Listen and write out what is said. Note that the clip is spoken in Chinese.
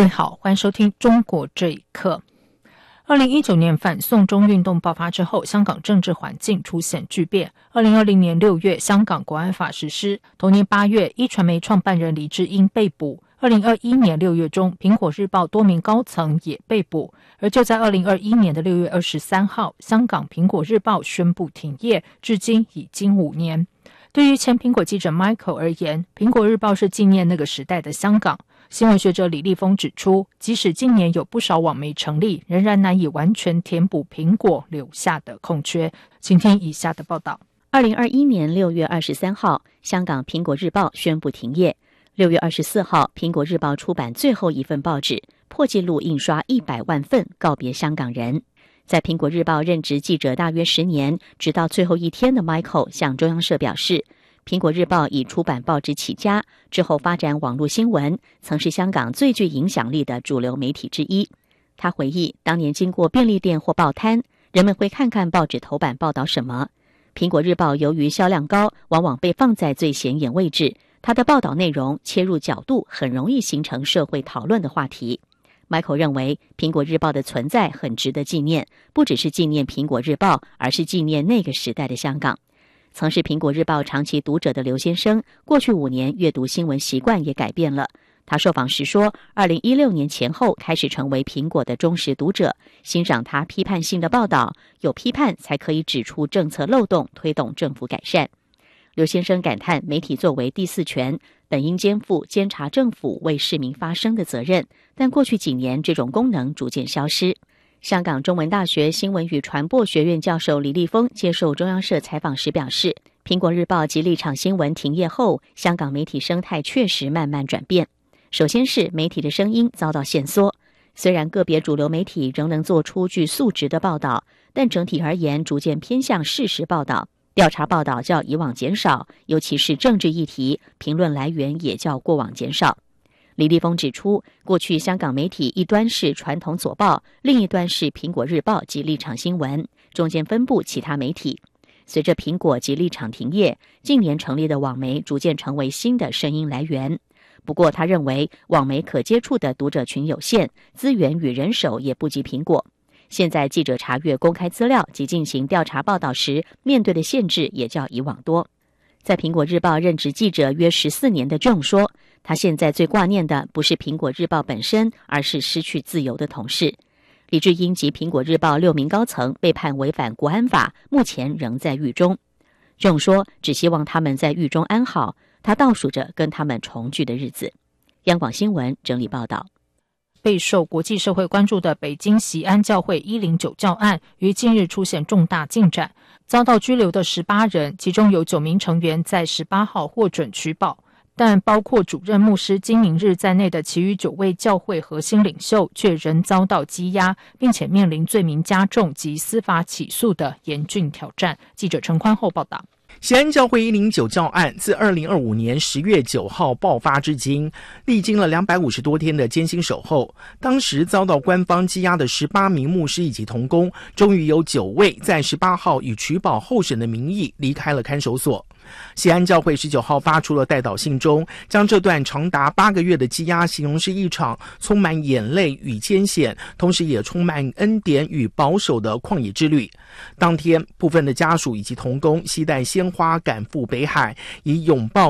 各位好，欢迎收听中国这一刻。2019年反送中运动爆发之后，香港政治环境出现巨变。2020年6月，香港国安法实施，同年8月，一传媒创办人黎智英被捕。2021年6月中，苹果日报多名高层也被捕。而就在2021年的6月23号，香港苹果日报宣布停业，至今已经5年。对于前苹果记者 Michael 而言，苹果日报是纪念那个时代的香港。新闻学者李立峰指出，即使近年有不少网媒成立，仍然难以完全填补苹果留下的空缺。请听以下的报道。 2021年6月23号，香港苹果日报宣布停业。6月24号，苹果日报出版最后一份报纸，破纪录印刷100万份，告别香港人。在苹果日报任职记者大约10年，直到最后一天的 Michael 向中央社表示，苹果日报以出版报纸起家，之后发展网络新闻，曾是香港最具影响力的主流媒体之一。他回忆，当年经过便利店或报摊，人们会看看报纸头版报道什么。苹果日报由于销量高，往往被放在最显眼位置，它的报道内容切入角度很容易形成社会讨论的话题。Michael 认为，苹果日报的存在很值得纪念，不只是纪念苹果日报，而是纪念那个时代的香港。曾是苹果日报长期读者的刘先生，过去5年阅读新闻习惯也改变了。他受访时说，2016年前后开始成为苹果的忠实读者，欣赏他批判性的报道，有批判才可以指出政策漏洞，推动政府改善。刘先生感叹，媒体作为第四权，本应肩负监察政府为市民发声的责任，但过去几年这种功能逐渐消失。香港中文大学新闻与传播学院教授李立峰接受中央社采访时表示，苹果日报及立场新闻停业后，香港媒体生态确实慢慢转变。首先是媒体的声音遭到限缩，虽然个别主流媒体仍能做出具素质的报道，但整体而言逐渐偏向事实报道，调查报道较以往减少，尤其是政治议题，评论来源也较过往减少。李立峰指出，过去香港媒体一端是传统左报，另一端是苹果日报及立场新闻，中间分布其他媒体。随着苹果及立场停业，近年成立的网媒逐渐成为新的声音来源。不过他认为，网媒可接触的读者群有限，资源与人手也不及苹果。现在记者查阅公开资料及进行调查报道时，面对的限制也较以往多。在苹果日报任职记者约14年的John说，他现在最挂念的不是苹果日报本身，而是失去自由的同事。黎智英及苹果日报6名高层被判违反国安法，目前仍在狱中。John说，只希望他们在狱中安好，他倒数着跟他们重聚的日子。央广新闻整理报道。 备受国际社会关注的北京锡安教会109教案于近日出现重大进展，遭到拘留的18人，其中有9名成员在18号获准取保，但包括主任牧师金明日在内的其余9位教会核心领袖却仍遭到羁押，并且面临罪名加重及司法起诉的严峻挑战。记者陈宽厚报道。 锡安教会109教案自2025年10月9号爆发至今，历经了250多天的艰辛守候。当时遭到官方羁押的18名牧师以及同工，终于有9位在18号以取保候审的名义离开了看守所。锡安教会19号发出了代祷信中，将这段长达8个月的羁押形容是一场充满眼泪与艰险，同时也充满恩典与保守的旷野之旅。当天，部分的家属以及同工携带鲜花赶赴北海，以拥抱